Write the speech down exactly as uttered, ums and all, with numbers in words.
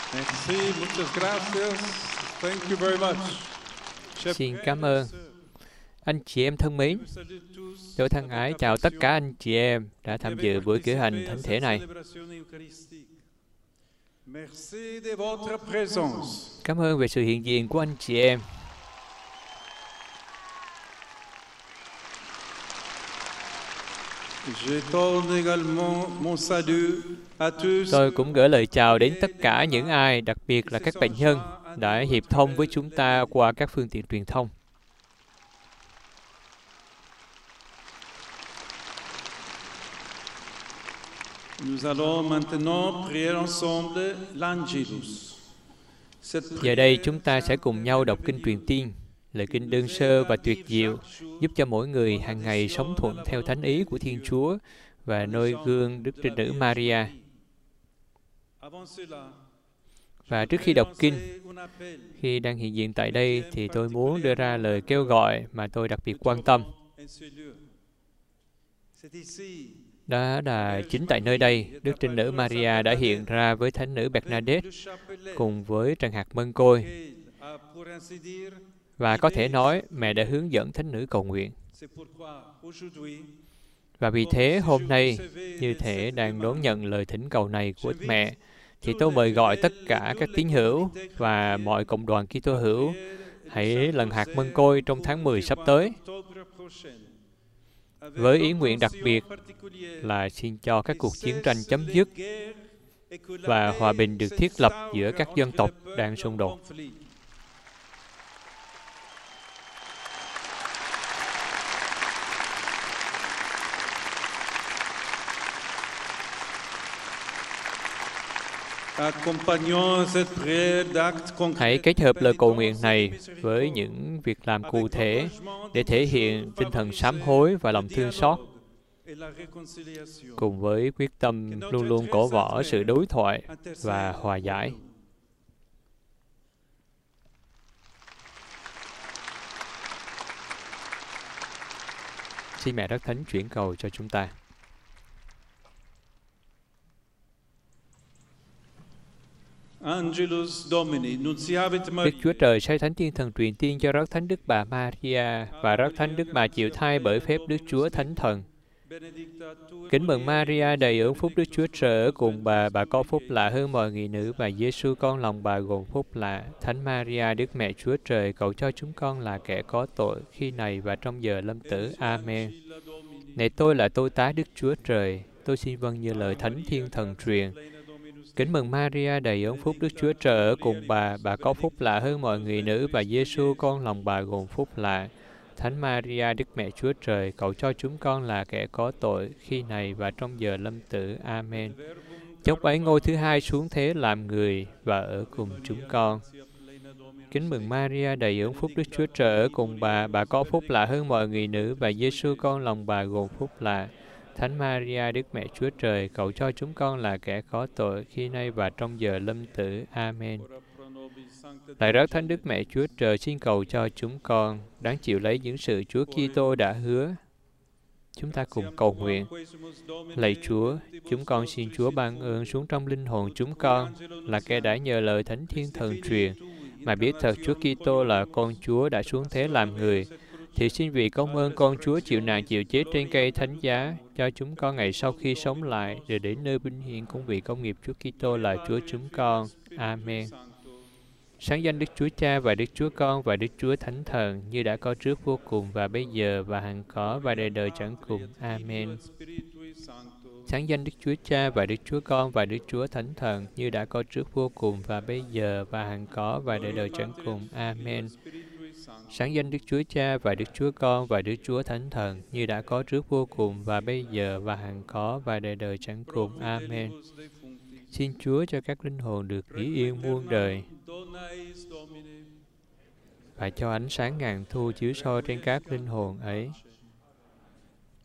Merci, muchas gracias. Thank you very much. Xin cảm ơn. Anh chị em thân mến, tôi thân ái chào tất cả anh chị em đã tham dự buổi cử hành thánh thể này. Cảm ơn về sự hiện diện của anh chị em. Tôi cũng gửi lời chào đến tất cả những ai, đặc biệt là các bệnh nhân, đã hiệp thông với chúng ta qua các phương tiện truyền thông. Giờ đây chúng ta sẽ cùng nhau đọc kinh truyền tiên, lời kinh đơn sơ và tuyệt diệu, giúp cho mỗi người hàng ngày sống thuận theo thánh ý của Thiên Chúa và noi gương Đức Trinh Nữ Maria. Và trước khi đọc kinh, khi đang hiện diện tại đây, thì tôi muốn đưa ra lời kêu gọi mà tôi đặc biệt quan tâm. Đó là chính tại nơi đây, Đức Trinh Nữ Maria đã hiện ra với Thánh Nữ Bernadette cùng với Trần hạt mân côi. Và có thể nói, mẹ đã hướng dẫn Thánh Nữ cầu nguyện. Và vì thế, hôm nay, như thể đang đón nhận lời thỉnh cầu này của mẹ, thì tôi mời gọi tất cả các tín hữu và mọi cộng đoàn Kitô hữu hãy lần hạt mân côi trong tháng mười sắp tới, với ý nguyện đặc biệt là xin cho các cuộc chiến tranh chấm dứt và hòa bình được thiết lập giữa các dân tộc đang xung đột. Hãy kết hợp lời cầu nguyện này với những việc làm cụ thể để thể hiện tinh thần sám hối và lòng thương xót, cùng với quyết tâm luôn luôn cổ võ sự đối thoại và hòa giải. Xin Mẹ Đất Thánh chuyển cầu cho chúng ta. Đức Chúa Trời sai Thánh Thiên Thần truyền tiên cho Rất Thánh Đức Bà Maria và Rất Thánh Đức Bà chịu thai bởi phép Đức Chúa Thánh Thần. Kính mừng Maria đầy ơn phúc, Đức Chúa Trời ở cùng bà, bà có phúc lạ hơn mọi người nữ, và Giêsu con lòng bà gồm phúc lạ. Thánh Maria, Đức Mẹ Chúa Trời, cầu cho chúng con là kẻ có tội, khi này và trong giờ lâm tử. Amen. Này tôi là tôi tá Đức Chúa Trời, tôi xin vâng như lời Thánh Thiên Thần truyền. Kính mừng Maria đầy ơn phúc, Đức Chúa Trời ở cùng bà, bà có phúc lạ hơn mọi người nữ, và Giêsu con lòng bà gồm phúc lạ. Thánh Maria, Đức Mẹ Chúa Trời, cầu cho chúng con là kẻ có tội, khi này và trong giờ lâm tử. Amen. Chốc ấy ngôi thứ hai xuống thế làm người và ở cùng chúng con. Kính mừng Maria đầy ơn phúc, Đức Chúa Trời ở cùng bà, bà có phúc lạ hơn mọi người nữ, và Giêsu con lòng bà gồm phúc lạ. Thánh Maria, Đức Mẹ Chúa Trời, cầu cho chúng con là kẻ có tội, khi nay và trong giờ lâm tử. Amen. Lạy Rất Thánh Đức Mẹ Chúa Trời, xin cầu cho chúng con đáng chịu lấy những sự Chúa Kitô đã hứa. Chúng ta cùng cầu nguyện. Lạy Chúa, chúng con xin Chúa ban ơn xuống trong linh hồn chúng con, là kẻ đã nhờ lời Thánh Thiên Thần truyền mà biết thật Chúa Kitô là con Chúa đã xuống thế làm người. Thì xin vì công ơn con Chúa chịu nạn chịu chết trên cây thánh giá, cho chúng con ngày sau khi sống lại để đến nơi vinh hiển cũng vì công nghiệp Chúa Kitô là Chúa chúng con. Amen. Sáng danh Đức Chúa Cha và Đức Chúa Con và Đức Chúa Thánh Thần, như đã có trước vô cùng và bây giờ và hằng có và đời đời chẳng cùng. Amen. Sáng danh Đức Chúa Cha và Đức Chúa Con và Đức Chúa Thánh Thần, như đã có trước vô cùng và bây giờ và hằng có và đời đời chẳng cùng. Amen. Sáng danh Đức Chúa Cha và Đức Chúa Con và Đức Chúa Thánh Thần, như đã có trước vô cùng và bây giờ và hằng có và đời đời chẳng cùng. Amen. Xin Chúa cho các linh hồn được nghỉ yên muôn đời, và cho ánh sáng ngàn thu chiếu soi trên các linh hồn ấy.